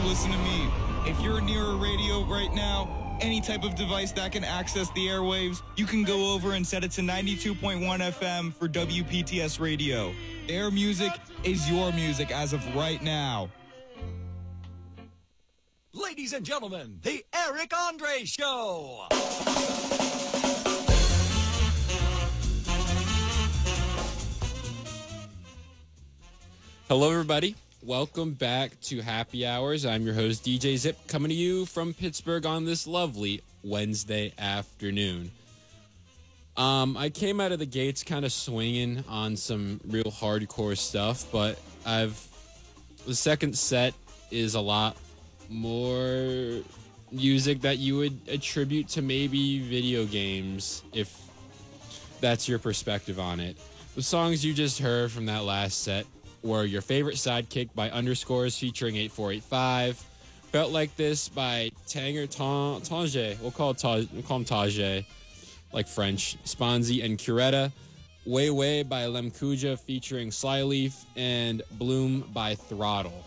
listen to me. If you're near a radio right now, any type of device that can access the airwaves, you can go over and set it to 92.1 FM for WPTS Radio. Their music is your music as of right now. Ladies and gentlemen, the Eric Andre Show. Hello, everybody. Welcome back to Happy Hours. I'm your host, DJ Zip, coming to you from Pittsburgh on this lovely Wednesday afternoon. I came out of the gates kind of swinging on some real hardcore stuff, but the second set is a lot more music that you would attribute to maybe video games, if that's your perspective on it. The songs you just heard from that last set were Your Favorite Sidekick by Underscores featuring 8485, Felt Like This by Tanger Tange, we'll call him Tage, like French, Sponzi and Curetta, Way Way by Lemkuja featuring Slyleaf, and Bloom by Throttle.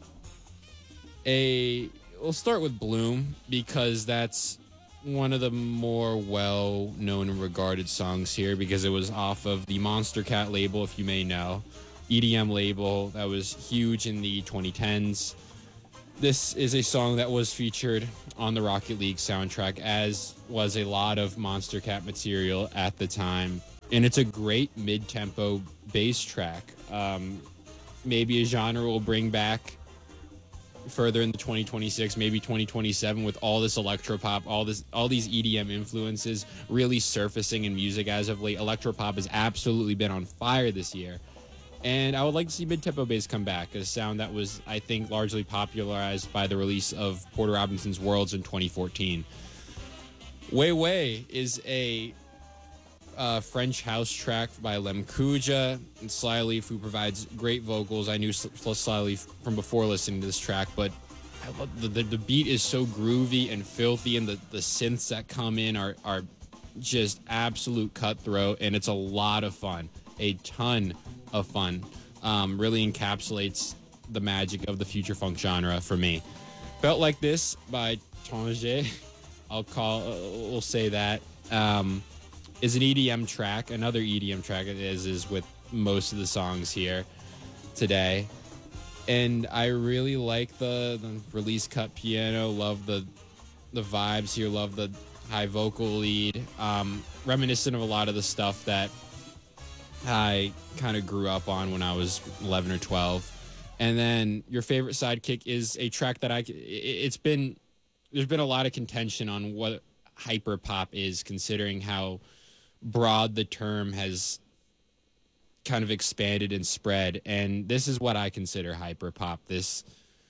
We'll start with Bloom because that's one of the more well-known and regarded songs here because it was off of the Monster Cat label, if you may know. EDM label that was huge in the 2010s. This is a song that was featured on the Rocket League soundtrack, as was a lot of Monster Cat material at the time. And it's a great mid-tempo bass track. Maybe a genre will bring back further in the 2026, maybe 2027, with all this electropop, all these EDM influences really surfacing in music as of late. Electropop has absolutely been on fire this year. And I would like to see mid-tempo bass come back, a sound that was, I think, largely popularized by the release of Porter Robinson's Worlds in 2014. Way Way is a French house track by Lemkuja and Slyleaf, who provides great vocals. I knew Slyleaf from before listening to this track, but I love the beat is so groovy and filthy, and the synths that come in are just absolute cutthroat, and it's a lot of fun. A ton of fun. Really encapsulates the magic of the future funk genre for me. Felt Like This by Tange, we'll say that, is an EDM track, another EDM track is with most of the songs here today. And I really like the release cut piano, love the vibes here, love the high vocal lead, reminiscent of a lot of the stuff that I kind of grew up on when I was 11 or 12. And then Your Favorite Sidekick is a track that there's been a lot of contention on what hyperpop is, considering how broad the term has kind of expanded and spread. And this is what I consider hyperpop, this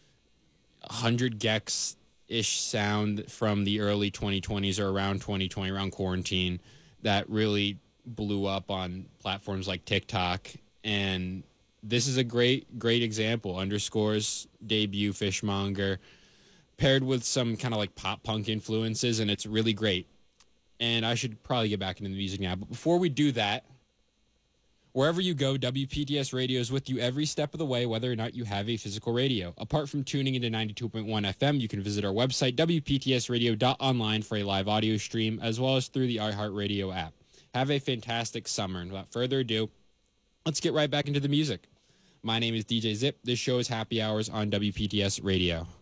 100 gex-ish sound from the early 2020s or around 2020, around quarantine, that really blew up on platforms like TikTok. And this is a great example. Underscores debut, Fishmonger, paired with some kind of like pop punk influences, and it's really great. And I should probably get back into the music now, but before we do that, wherever you go, WPTS Radio is with you every step of the way, whether or not you have a physical radio. Apart from tuning into 92.1 FM, you can visit our website, WPTSradio.online, for a live audio stream, as well as through the iHeartRadio app. Have a fantastic summer. And without further ado, let's get right back into the music. My name is DJ Zip. This show is Happy Hours on WPTS Radio.